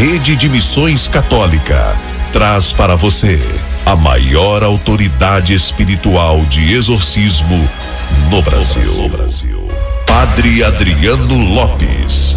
Rede de Missões Católica traz para você a maior autoridade espiritual de exorcismo no Brasil. Padre Adriano Lopes.